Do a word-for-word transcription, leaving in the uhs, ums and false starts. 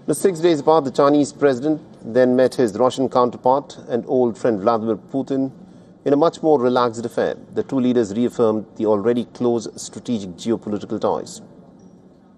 The six days apart, the Chinese president then met his Russian counterpart and old friend Vladimir Putin in a much more relaxed affair. The two leaders reaffirmed the already close strategic geopolitical ties.